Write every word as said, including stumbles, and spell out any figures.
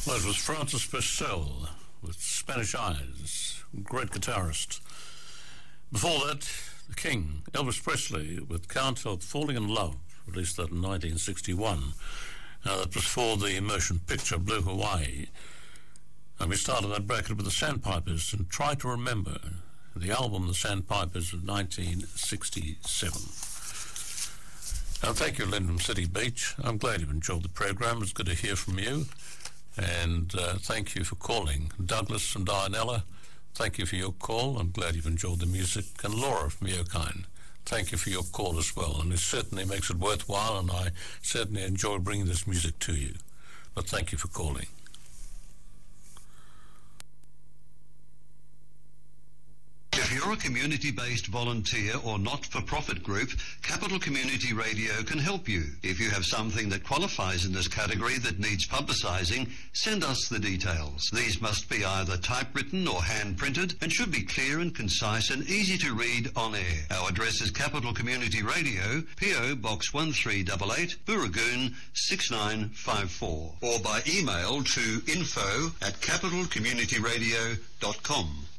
Well, it was Francis Purcell with Spanish Eyes, great guitarist. Before that, the King, Elvis Presley, with Can't Help Falling in Love, released that in nineteen sixty-one. Now, that was for the motion picture Blue Hawaii. And we started that bracket with the Sandpipers and Try to Remember, the album The Sandpipers of nineteen sixty-seven. And thank you, Lyndon City Beach. I'm glad you've enjoyed the program. It's good to hear from you. And uh, thank you for calling. Douglas and Dianella, thank you for your call. I'm glad you've enjoyed the music. And Laura from Yokine, thank you for your call as well. And it certainly makes it worthwhile, and I certainly enjoy bringing this music to you. But thank you for calling. If you're a community-based volunteer or not-for-profit group, Capital Community Radio can help you. If you have something that qualifies in this category that needs publicising, send us the details. These must be either typewritten or hand-printed and should be clear and concise and easy to read on air. Our address is Capital Community Radio, P O Box one three eight eight, Booragoon six nine five four, or by email to info at capital community radio dot com.